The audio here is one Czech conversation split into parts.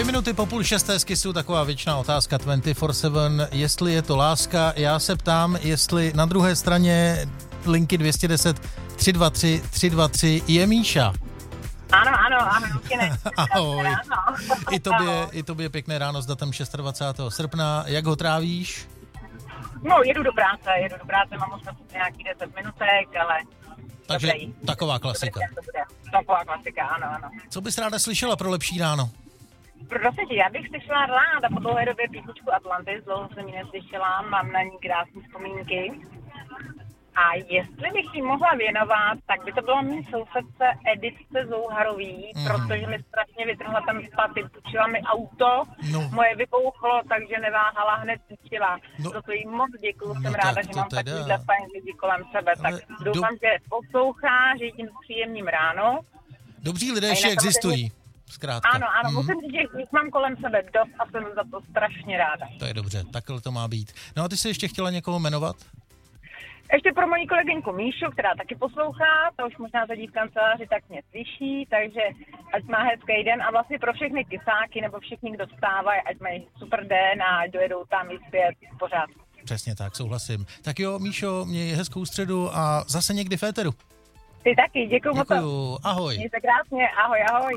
2 minuty po 5:30 z Kissu, taková věčná otázka 24/7, jestli je to láska. Já se ptám, jestli na druhé straně linky 210 323 323 je Míša. Ano, určitě. Ahoj. I tobě pěkné ráno s datem 26. srpna. Jak ho trávíš? No, jedu do práce, mám už nějaký 10 minutek, ale... Takže dobrý. Taková klasika. Taková klasika, ano. Co bys ráda slyšela pro lepší ráno? Prosím tě, já bych slyšela ráda po dlouhé době písničku Atlantis, dlouho jsem ji neslyšela, mám na ní krásné vzpomínky. A jestli bych jí mohla věnovat, tak by to bylo mý sousedce Editce Zouharový, protože mi strašně vytrhla ten spaty, půjčila mi auto, moje vypouchlo, takže neváhala, hned půjčila. Za to jí moc děkuju, jsem ráda, že mám takovýhle fajn lidi kolem sebe, tak doufám, že poslouchá, že jí tím příjemným ráno. Dobří lidé ještě existují. Zkrátka. Ano, musím říct, že jich mám kolem sebe dost a jsem za to strašně ráda. To je dobře, takhle to má být. No a ty jsi ještě chtěla někoho jmenovat? Ještě pro moji kolegyňku Míšu, která taky poslouchá, to už možná sedí v kanceláři, tak mě slyší, takže ať má hezký den a vlastně pro všechny kysáky nebo všichni, kdo vstávají, ať mají super den a dojedou tam i zpět pořád. Přesně tak, souhlasím. Tak jo, Míšo, měj hezkou středu a zase někdy v éteru. Ty taky, děkuju moc. Ahoj. Mějte krásně, ahoj.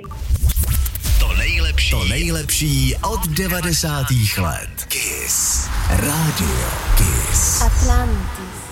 To nejlepší od 90. let. Kiss. Radio Kiss. Atlantis.